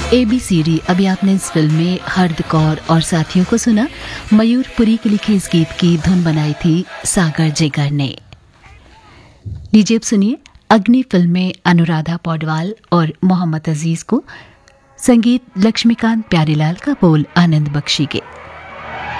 ABCD। अभी आपने इस फिल्म में हर्द कौर और साथियों को सुना। मयूर पुरी के लिखे इस गीत की धुन बनाई थी सागर जिगर ने। लीजिए अब सुनिए अग्नि फिल्म में अनुराधा पौडवाल और मोहम्मद अजीज को, संगीत लक्ष्मीकांत प्यारेलाल का, बोल आनंद बख्शी के।